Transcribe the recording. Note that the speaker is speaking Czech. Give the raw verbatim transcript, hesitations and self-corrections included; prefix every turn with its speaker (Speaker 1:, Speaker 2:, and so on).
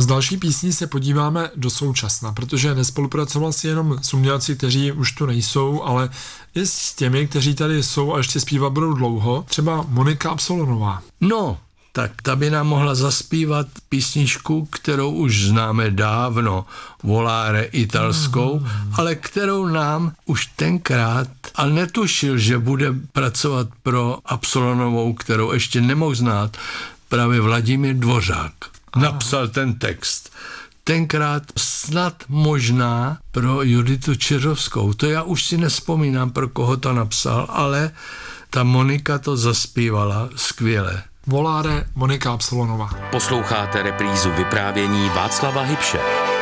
Speaker 1: další písní se podíváme do současna, protože nespolupracoval si jenom s umělci, kteří už tu nejsou, ale i s těmi, kteří tady jsou a ještě zpívat budou dlouho, třeba Monika Absolonová.
Speaker 2: No, tak ta by nám mohla zaspívat písničku, kterou už známe dávno, Volare italskou, mm. ale kterou nám už tenkrát, a netušil, že bude pracovat pro Absolonovou, kterou ještě nemohl znát, právě Vladimír Dvořák. Aha. Napsal ten text. Tenkrát snad možná pro Juditu Čižovskou. To já už si nespomínám, pro koho to napsal, ale ta Monika to zaspívala skvěle.
Speaker 1: Volare, Monika Absolonová.
Speaker 3: Posloucháte reprízu vyprávění Václava Hybše.